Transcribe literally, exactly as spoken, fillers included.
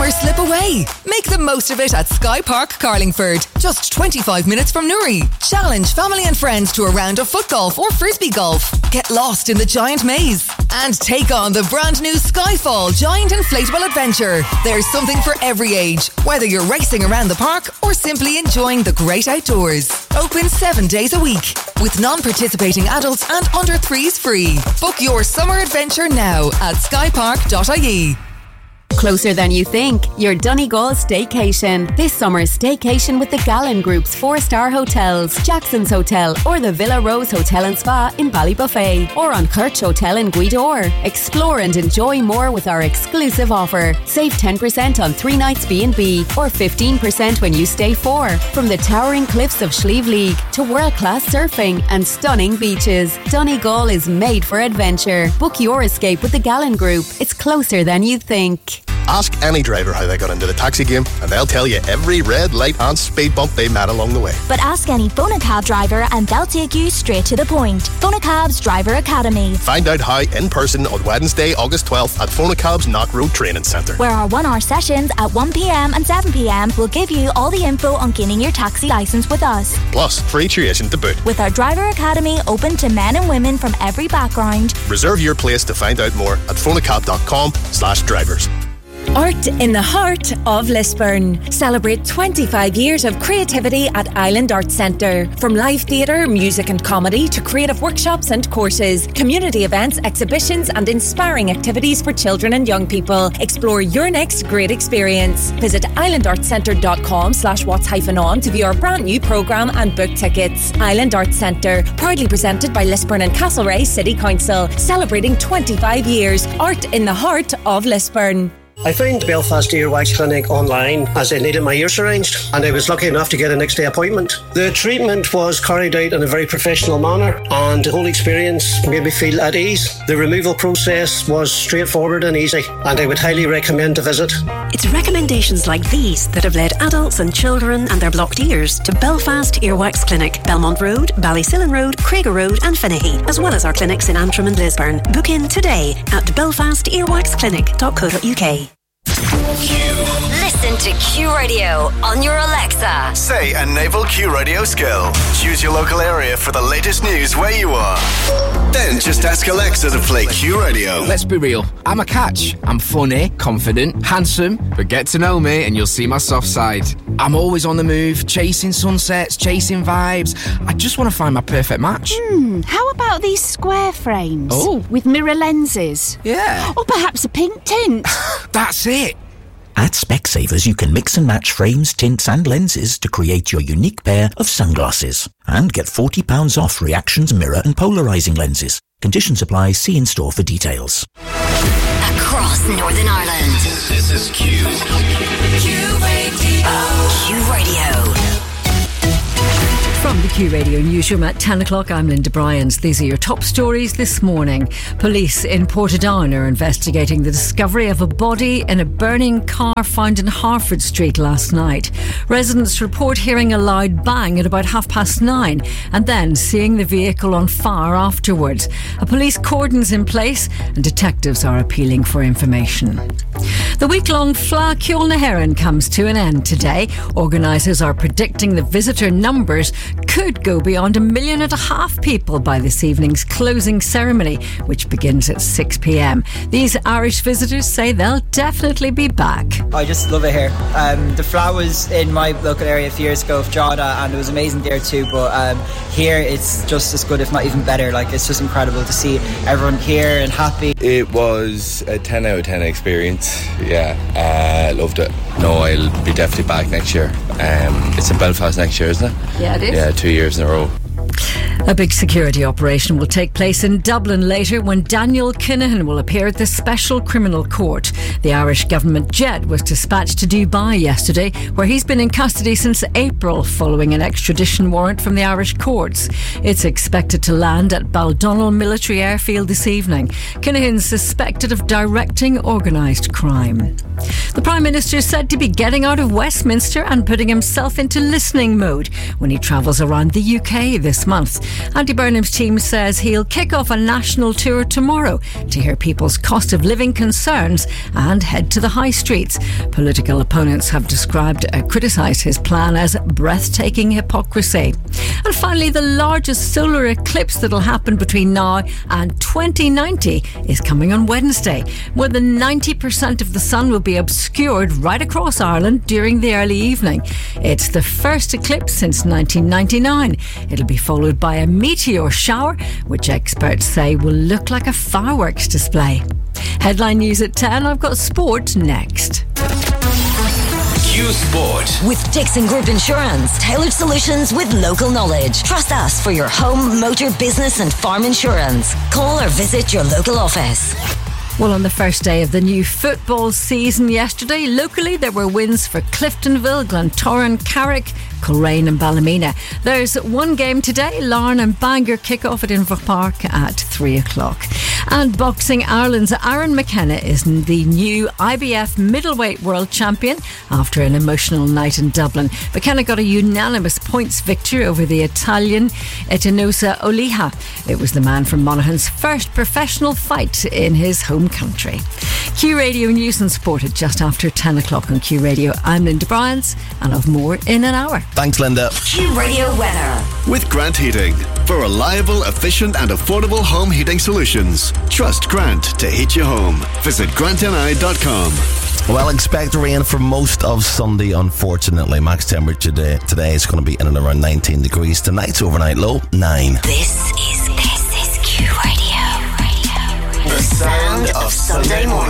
summer slip away. Make the most of it at Sky Park, Carlingford. Just twenty-five minutes from Newry. Challenge family and friends to a round of foot golf or frisbee golf. Get lost in the giant maze. And take on the brand new Skyfall Giant Inflatable Adventure. There's something for every age, whether you're racing around the park or simply enjoying the great outdoors. Open seven days a week, with non-participating adults and under threes free. Book your summer adventure now at skypark dot I E. Closer than you think, your Donegal staycation. This summer's staycation with the Gallen Group's four-star hotels, Jackson's Hotel or the Villa Rose Hotel and Spa in Ballybuffet, or on Kirch Hotel in Guidor. Explore and enjoy more with our exclusive offer. Save ten percent on three nights B and B or fifteen percent when you stay four. From the towering cliffs of Slieve League to world-class surfing and stunning beaches, Donegal is made for adventure. Book your escape with the Gallen Group. It's closer than you think. Ask any driver how they got into the taxi game and they'll tell you every red light and speed bump they met along the way. But ask any Phonacab driver and they'll take you straight to the point. Phonacab's Driver Academy. Find out how in person on Wednesday, August twelfth at Phonacab's Knock Road Training Centre, where our one hour sessions at one p.m. and seven p.m. will give you all the info on gaining your taxi licence with us. Plus free tuition to boot. With our Driver Academy open to men and women from every background. Reserve your place to find out more at phonacab dot com slash drivers. Art in the heart of Lisburn. Celebrate twenty-five years of creativity at Island Arts Centre. From live theatre, music and comedy to creative workshops and courses, community events, exhibitions and inspiring activities for children and young people. Explore your next great experience. Visit island arts centre dot com slash what's hyphen on to view our brand new programme and book tickets. Island Arts Centre, proudly presented by Lisburn and Castlereagh City Council. Celebrating twenty-five years. Art in the heart of Lisburn. I found Belfast Earwax Clinic online as I needed my ears arranged, and I was lucky enough to get a next day appointment. The treatment was carried out in a very professional manner, and the whole experience made me feel at ease. The removal process was straightforward and easy, and I would highly recommend a visit. It's recommendations like these that have led adults and children and their blocked ears to Belfast Earwax Clinic, Belmont Road, Ballysillan Road, Craiger Road and Finnehy, as well as our clinics in Antrim and Lisburn. Book in today at belfast earwax clinic dot co dot uk. Listen to Q Radio on your Alexa. Say a naval Q Radio skill. Choose your local area for the latest news where you are. Then just ask Alexa to play Q Radio. Let's be real, I'm a catch. I'm funny, confident, handsome, but get to know me and you'll see my soft side. I'm always on the move, chasing sunsets, chasing vibes. I just want to find my perfect match. Hmm, how about these square frames? Oh. With mirror lenses? Yeah. Or perhaps a pink tint? That's it. At Specsavers, you can mix and match frames, tints and lenses to create your unique pair of sunglasses. And get forty pounds off Reactions mirror and polarising lenses. Conditions apply. See in store for details. Across Northern Ireland. This is Q. Q Radio. Q Radio. From the Q Radio Newsroom at ten o'clock, I'm Linda Bryans. These are your top stories this morning. Police in Portadown are investigating the discovery of a body in a burning car found in Harford Street last night. Residents report hearing a loud bang at about half past nine and then seeing the vehicle on fire afterwards. A police cordon's in place and detectives are appealing for information. The week-long Fleadh Cheoil na hÉireann comes to an end today. Organisers are predicting the visitor numbers could go beyond a million and a half people by this evening's closing ceremony, which begins at six p.m. These Irish visitors say they'll definitely be back. I just love it here. Um, the Fleadh was in my local area a few years ago, Drogheda, and it was amazing there too, but um, here it's just as good, if not even better. Like, it's just incredible to see everyone here and happy. It was a ten out of ten experience. Yeah, uh, loved it. No, I'll be definitely back next year. Um, it's in Belfast next year, isn't it? Yeah, it is. Yeah, two years in a row. A big security operation will take place in Dublin later when Daniel Kinahan will appear at the Special Criminal Court. The Irish government jet was dispatched to Dubai yesterday, where he's been in custody since April following an extradition warrant from the Irish courts. It's expected to land at Baldonnel Military Airfield this evening. Kinahan's suspected of directing organised crime. The Prime Minister is said to be getting out of Westminster and putting himself into listening mode when he travels around the U K this month. Andy Burnham's team says he'll kick off a national tour tomorrow to hear people's cost of living concerns and head to the high streets. Political opponents have described, uh, criticised his plan as breathtaking hypocrisy. And finally, the largest solar eclipse that'll happen between now and twenty ninety is coming on Wednesday. More than ninety percent of the sun will be obscured right across Ireland during the early evening. It's the first eclipse since nineteen ninety-nine. It'll be followed by a meteor shower, which experts say will look like a fireworks display. Headline news at ten. I've got sport next. Q Sport. With Dixon Group Insurance. Tailored solutions with local knowledge. Trust us for your home, motor, business and farm insurance. Call or visit your local office. Well, on the first day of the new football season yesterday, locally there were wins for Cliftonville, Glentoran, Carrick, Coleraine and Ballymena. There's one game today. Larne and Bangor kick off at Inver Park at three o'clock. And boxing, Ireland's Aaron McKenna is the new I B F middleweight world champion after an emotional night in Dublin. McKenna got a unanimous points victory over the Italian Etinosa Oliha. It was the man from Monaghan's first professional fight in his home country. Q Radio News and Sport at just after ten o'clock on Q Radio. I'm Linda Bryans and I've more in an hour. Thanks, Linda. Q Radio weather. With Grant Heating. For reliable, efficient and affordable home heating solutions. Trust Grant to heat your home. Visit grant n i dot com. Well, expect rain for most of Sunday, unfortunately. Max temperature today, today is going to be in and around nineteen degrees. Tonight's overnight low, nine. This is, this is Q Radio. The sound of Sunday morning.